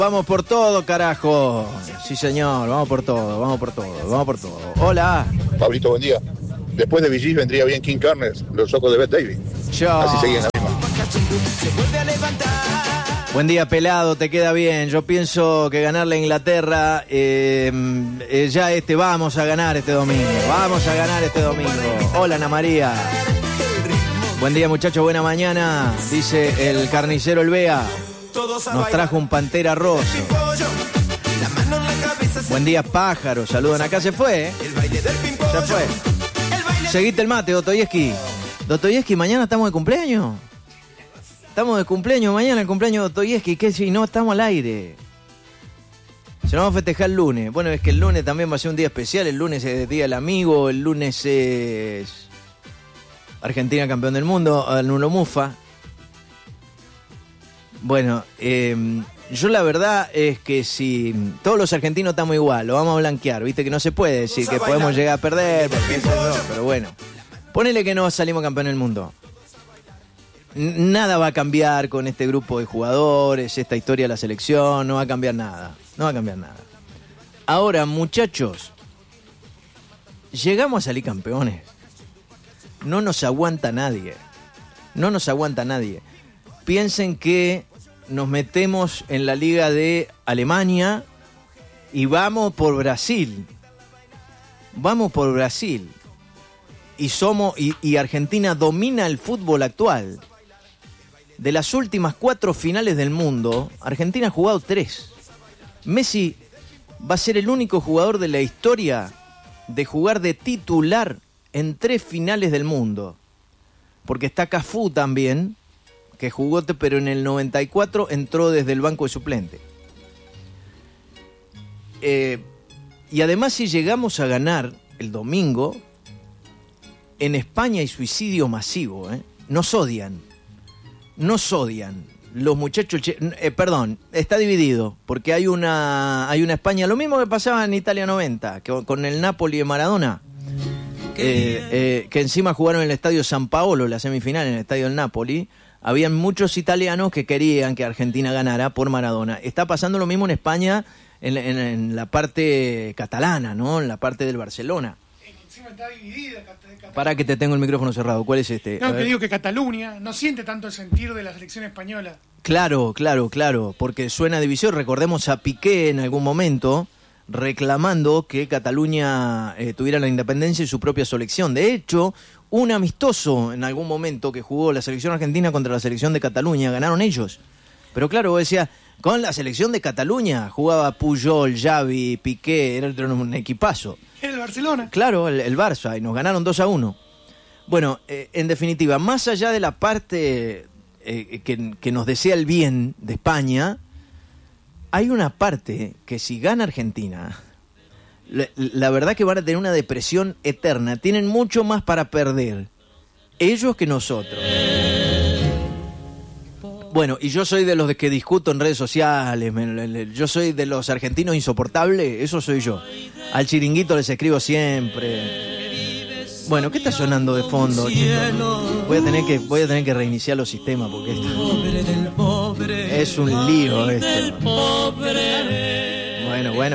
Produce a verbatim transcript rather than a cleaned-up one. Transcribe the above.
Vamos por todo, carajo. Sí, señor, vamos por todo, vamos por todo, vamos por todo. Hola. Pablito, buen día. Después de Villis vendría bien King Carnes, los ojos de Beth Davis. Chao. Así seguían la misma. Buen día, pelado, te queda bien. Yo pienso que ganarle a Inglaterra, eh, eh, ya este, vamos a ganar este domingo. Vamos a ganar este domingo. Hola, Ana María. Buen día, muchachos, buena mañana. Dice el carnicero El Bea. Nos trajo un pantera rosa. Buen día, pájaro. Saludan. Acá se fue, ¿eh? Se fue. Seguite el mate, Dostoyevsky. Dostoyevsky, mañana estamos de cumpleaños. Estamos de cumpleaños, mañana el cumpleaños de Dostoyevsky. ¿Qué si no estamos al aire? Se nos va a festejar el lunes. Bueno, es que el lunes también va a ser un día especial. El lunes es el Día del Amigo. El lunes es Argentina campeón del mundo. Al Nulo Mufa. Bueno, eh, yo la verdad es que si todos los argentinos estamos igual, lo vamos a blanquear, viste que no se puede decir que podemos llegar a perder, porque eso no, pero bueno, ponele que no salimos campeón del mundo. N- nada va a cambiar con este grupo de jugadores, esta historia de la selección, no va a cambiar nada, no va a cambiar nada. Ahora, muchachos, llegamos a salir campeones. No nos aguanta nadie, no nos aguanta nadie. Piensen que nos metemos en la liga de Alemania y vamos por Brasil. Vamos por Brasil. Y somos y, y Argentina domina el fútbol actual. De las últimas cuatro finales del mundo, Argentina ha jugado tres. Messi va a ser el único jugador de la historia de jugar de titular en tres finales del mundo. Porque está Cafú también, que jugó, pero en el noventa y cuatro entró desde el banco de suplente. Eh, y además, si llegamos a ganar el domingo, en España hay suicidio masivo, ¿eh? Nos odian, nos odian. Los muchachos, eh, perdón, está dividido, porque hay una, hay una España, lo mismo que pasaba en Italia noventa, que, con el Napoli de Maradona, eh, eh, que encima jugaron en el Estadio San Paolo, la semifinal en el Estadio del Napoli. Habían muchos italianos que querían que Argentina ganara por Maradona. Está pasando lo mismo en España, en, en, en la parte catalana, ¿no? En la parte del Barcelona. Encima está dividida. Para que te tengo el micrófono cerrado. ¿Cuál es este? No, que digo que Cataluña no siente tanto el sentir de la selección española. Claro, claro, claro. Porque suena división. Recordemos a Piqué en algún momento reclamando que Cataluña eh, tuviera la independencia y su propia selección. De hecho, un amistoso en algún momento que jugó la selección argentina contra la selección de Cataluña, ganaron ellos. Pero claro, vos decías, con la selección de Cataluña jugaba Puyol, Xavi, Piqué, era un equipazo. Era el Barcelona. Claro, el, el Barça, y nos ganaron dos a uno. Bueno, eh, en definitiva, más allá de la parte eh, que, que nos desea el bien de España, hay una parte que si gana Argentina, la, la verdad que van a tener una depresión eterna. Tienen mucho más para perder ellos que nosotros. Bueno, y yo soy de los que discuto en redes sociales, me, yo soy de los argentinos insoportables, eso soy yo. Al chiringuito les escribo siempre. Bueno, ¿qué está sonando de fondo, chicos? Voy a tener que, voy a tener que reiniciar los sistemas porque esto es un lío esto.